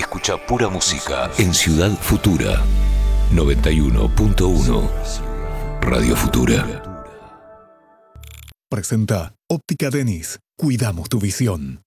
escucha pura música en Ciudad Futura 91.1 Radio Futura. Presenta Óptica Denis. Cuidamos tu visión.